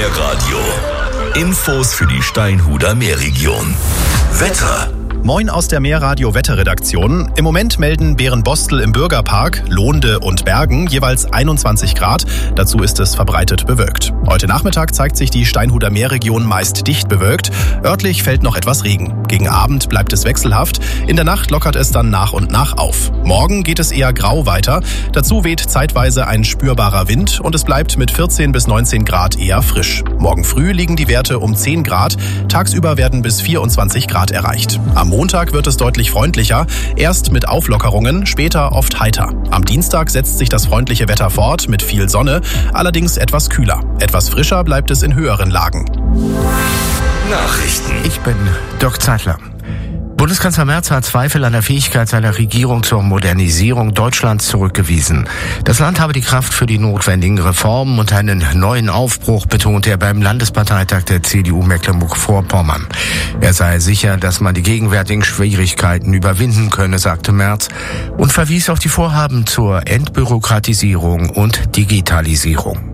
Meerradio. Infos für die Steinhuder Meerregion. Wetter. Moin aus der Meerradio-Wetterredaktion. Im Moment melden Berenbostel im Bürgerpark, Lohnde und Bergen jeweils 21 Grad. Dazu ist es verbreitet bewölkt. Heute Nachmittag zeigt sich die Steinhuder Meerregion meist dicht bewölkt. Örtlich fällt noch etwas Regen. Gegen Abend bleibt es wechselhaft. In der Nacht lockert es dann nach und nach auf. Morgen geht es eher grau weiter. Dazu weht zeitweise ein spürbarer Wind und es bleibt mit 14 bis 19 Grad eher frisch. Morgen früh liegen die Werte um 10 Grad. Tagsüber werden bis 24 Grad erreicht. Am Montag wird es deutlich freundlicher, erst mit Auflockerungen, später oft heiter. Am Dienstag setzt sich das freundliche Wetter fort mit viel Sonne, allerdings etwas kühler. Etwas frischer bleibt es in höheren Lagen. Nachrichten. Ich bin Dirk Zeitler. Bundeskanzler Merz hat Zweifel an der Fähigkeit seiner Regierung zur Modernisierung Deutschlands zurückgewiesen. Das Land habe die Kraft für die notwendigen Reformen und einen neuen Aufbruch, betonte er beim Landesparteitag der CDU Mecklenburg-Vorpommern. Er sei sicher, dass man die gegenwärtigen Schwierigkeiten überwinden könne, sagte Merz, und verwies auf die Vorhaben zur Entbürokratisierung und Digitalisierung.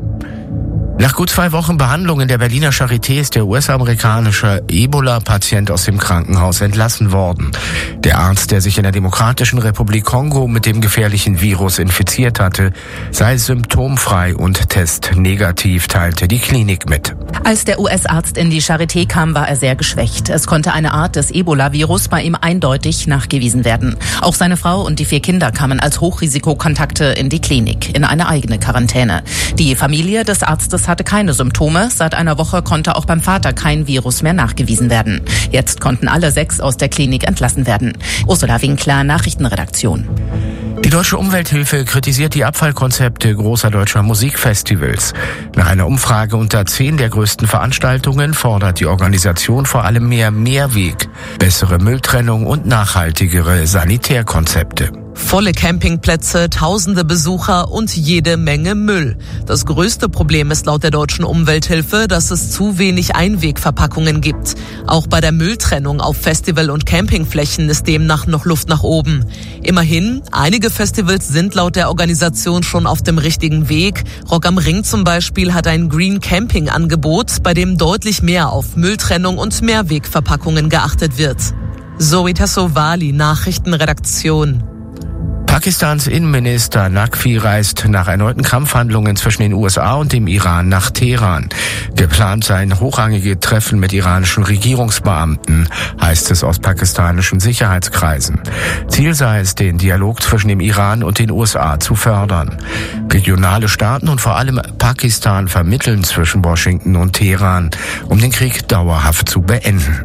Nach gut 2 Wochen Behandlung in der Berliner Charité ist der US-amerikanische Ebola-Patient aus dem Krankenhaus entlassen worden. Der Arzt, der sich in der Demokratischen Republik Kongo mit dem gefährlichen Virus infiziert hatte, sei symptomfrei und testnegativ, teilte die Klinik mit. Als der US-Arzt in die Charité kam, war er sehr geschwächt. Es konnte eine Art des Ebola-Virus bei ihm eindeutig nachgewiesen werden. Auch seine Frau und die 4 Kinder kamen als Hochrisikokontakte in die Klinik, in eine eigene Quarantäne. Die Familie des Arztes hatte keine Symptome. Seit einer Woche konnte auch beim Vater kein Virus mehr nachgewiesen werden. Jetzt konnten alle 6 aus der Klinik entlassen werden. Ursula Winkler, Nachrichtenredaktion. Die Deutsche Umwelthilfe kritisiert die Abfallkonzepte großer deutscher Musikfestivals. Nach einer Umfrage unter 10 der größten Veranstaltungen fordert die Organisation vor allem mehr Mehrweg, bessere Mülltrennung und nachhaltigere Sanitärkonzepte. Volle Campingplätze, tausende Besucher und jede Menge Müll. Das größte Problem ist laut der Deutschen Umwelthilfe, dass es zu wenig Einwegverpackungen gibt. Auch bei der Mülltrennung auf Festival- und Campingflächen ist demnach noch Luft nach oben. Immerhin, einige Festivals sind laut der Organisation schon auf dem richtigen Weg. Rock am Ring zum Beispiel hat ein Green Camping Angebot, bei dem deutlich mehr auf Mülltrennung und Mehrwegverpackungen geachtet wird. Zoe Tassovali, Nachrichtenredaktion. Pakistans Innenminister Naqvi reist nach erneuten Kampfhandlungen zwischen den USA und dem Iran nach Teheran. Geplant seien hochrangige Treffen mit iranischen Regierungsbeamten, heißt es aus pakistanischen Sicherheitskreisen. Ziel sei es, den Dialog zwischen dem Iran und den USA zu fördern. Regionale Staaten und vor allem Pakistan vermitteln zwischen Washington und Teheran, um den Krieg dauerhaft zu beenden.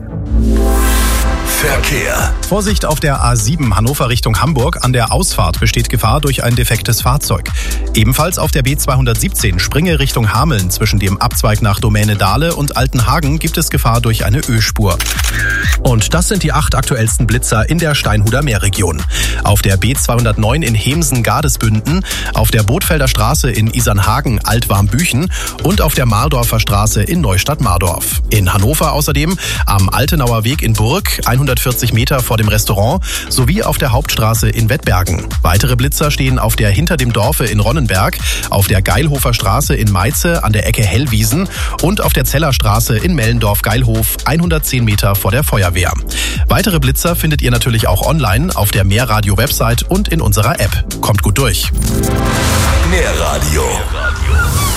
Verkehr. Vorsicht auf der A7 Hannover Richtung Hamburg. An der Ausfahrt besteht Gefahr durch ein defektes Fahrzeug. Ebenfalls auf der B217 Springe Richtung Hameln zwischen dem Abzweig nach Domäne Dahle und Altenhagen gibt es Gefahr durch eine Ölspur. Und das sind die 8 aktuellsten Blitzer in der Steinhuder Meerregion. Auf der B209 in Hemsen-Gardesbünden, auf der Bootfelder Straße in Isernhagen Altwarmbüchen und auf der Mardorfer Straße in Neustadt-Mardorf. In Hannover außerdem am Altenauer Weg in Burg, 140 Meter vor dem Restaurant, sowie auf der Hauptstraße in Wettbergen. Weitere Blitzer stehen auf der Hinter dem Dorfe in Ronnenberg, auf der Geilhofer Straße in Meize an der Ecke Hellwiesen und auf der Zellerstraße in Mellendorf-Geilhof, 110 Meter vor der Feuerwehr. Weitere Blitzer findet ihr natürlich auch online auf der Meerradio-Website und in unserer App. Kommt gut durch. Meerradio.